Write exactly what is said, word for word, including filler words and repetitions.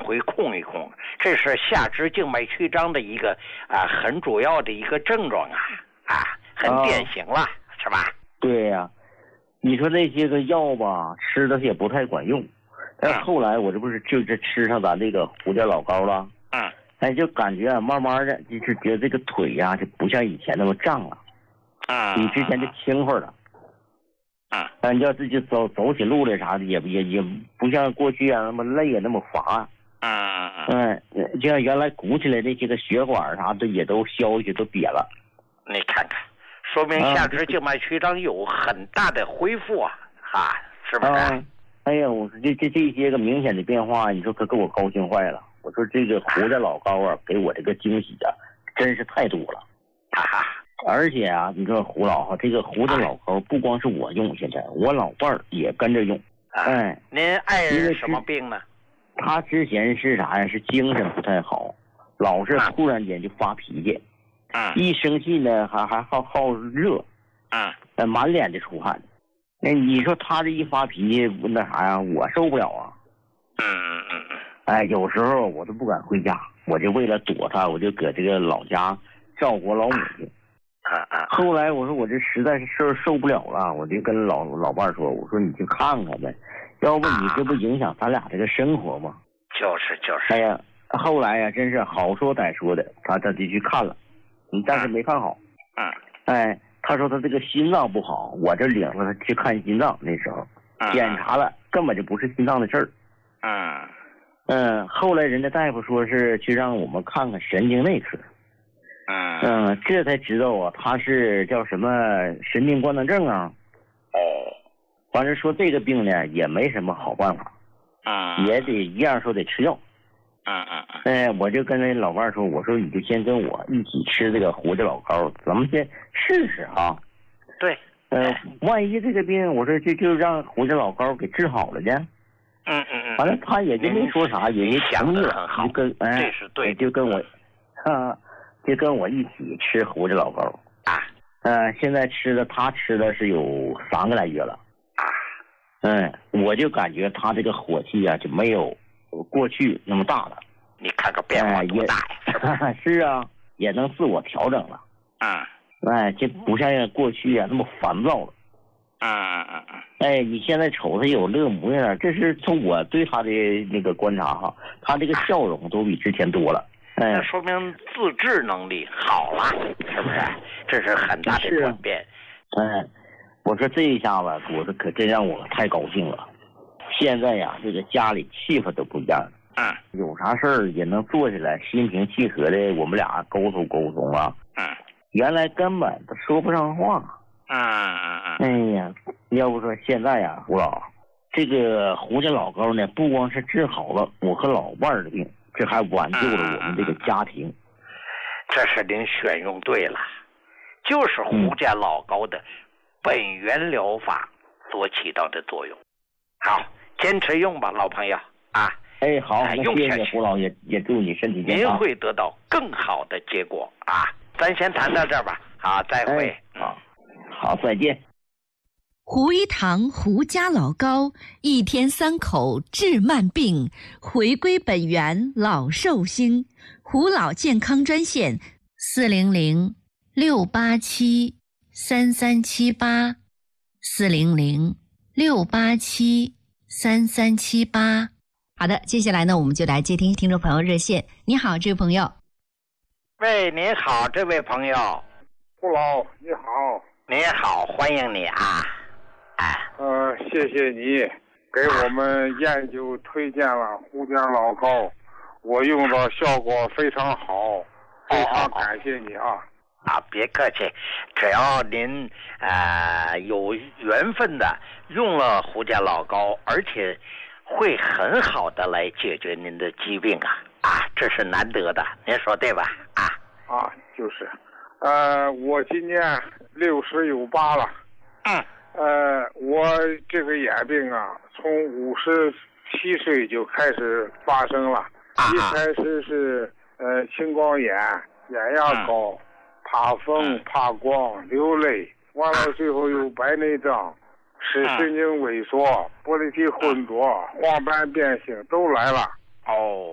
回控一控，这是下肢静脉曲张的一个啊很主要的一个症状啊啊，很典型了，啊、是吧？ 对呀、啊，你说那些个药吧，吃的也不太管用。但是后来我这不是就是吃上咱这个胡椒老膏了， 嗯， 哎，就感觉啊，慢慢的就是觉得这个腿呀、啊、就不像以前那么胀了， 啊、 比之前就轻快了。 啊， 但要自己走走起路来啥的，也也也不像过去啊那么累啊那么乏。 嗯嗯，就像原来鼓起来那些个血管啥的也都消去都瘪了。 你看看，说明下肢静脉曲张有很大的恢复啊，啊，是不是？ 啊哎呀，我说这这这些个明显的变化，你说可给我高兴坏了。我说这个胡家老高啊，给我这个惊喜啊，真是太多了。 哈哈。 而且啊，你说胡老哈，这个胡家老高不光是我用，现在我老伴儿也跟着用。哎， 您爱人什么病呢？ 他之前是啥呀？是精神不太好，老是突然间就发脾气。 嗯。 一生气呢，还还好好热。 嗯。 满脸的出汗。那你说他这一发脾气那啥呀，我受不了啊。 嗯嗯嗯嗯。 哎，有时候我都不敢回家，我就为了躲他，我就搁这个老家照顾我老母亲。 啊啊。 后来我说我这实在是受受不了了，我就跟老老伴说，我说你去看看呗，要不你这不影响咱俩这个生活吗？ 就是就是。 哎呀，后来呀，真是好说歹说的，他他就去看了，但是没看好。 嗯。 哎。他说他这个心脏不好，我这领着他去看心脏，那时候检查了，根本就不是心脏的事儿。 嗯嗯，后来人家大夫说是去让我们看看神经内科。 嗯嗯，这才知道啊，他是叫什么神经官能症啊。 哦。 反正说这个病呢也没什么好办法。 嗯。 也得一样说得吃药。 嗯嗯嗯。 哎，我就跟那老伴说，我说你就先跟我一起吃这个胡椒老膏，咱们先试试啊。 对。 呃，万一这个病，我说就就让胡椒老膏给治好了呢。 嗯嗯嗯。 完了，他也就没说啥，也就同意了，就跟哎， 这是对， 就跟我，啊，就跟我一起吃胡椒老膏啊。 呃，现在吃的他吃的是有三个来月了啊。 嗯，我就感觉他这个火气啊就没有过去那么大了。 你看看变化多大呀！ 哎、是, 是啊，也能自我调整了。 嗯。 哎，这不像过去啊那么烦躁了。 嗯嗯嗯嗯。 哎，你现在瞅他有乐模样，这是从我对他的那个观察哈，他这个笑容都比之前多了。哎， 那说明自制能力好了，是不是？这是很大的转变。 哎，我说这一下子，我说可真让我太高兴了。现在呀，这个家里气氛都不一样了。 嗯。 有啥事儿也能坐下来，心平气和的，我们俩沟通沟通啊。 嗯。 原来根本都说不上话。 嗯嗯嗯。 哎呀，要不说现在呀，胡老，这个胡家老高呢，不光是治好了我和老伴儿的病，这还挽救了我们这个家庭。嗯、 这是您选用对了，就是胡家老高的本源疗法所起到的作用。好，坚持用吧，老朋友啊。 哎，好，那用谢谢胡老，也也祝你身体健康。 您会得到更好的结果啊！咱先谈到这儿吧，好，再会。 哎、好，好，再见。 胡一堂胡家老高，一天三口治慢病，回归本源老寿星。胡老健康专线：四零零六八七三三七八，四零零六八七三三七八。好的，接下来呢，我们就来接听听众朋友热线。你好，这位朋友。 喂，你好，这位朋友。 胡老，你好。 你好，欢迎你啊。哎。 呃，谢谢你给我们研究推荐了胡家老膏，我用的效果非常好，非常感谢你啊。 啊，别客气，只要您呃有缘分的用了胡家老膏，而且会很好的来解决您的疾病啊啊，这是难得的，您说对吧？啊啊，就是，呃，我今年六十有八了， 嗯， 呃，我这个眼病啊，从五十七岁就开始发生了， 啊、 一开始是呃青光眼、眼压高、嗯、怕风、怕光、流泪，完了最后又白内障。视神经萎缩、玻璃体混浊、黄斑变性都来了。 哦，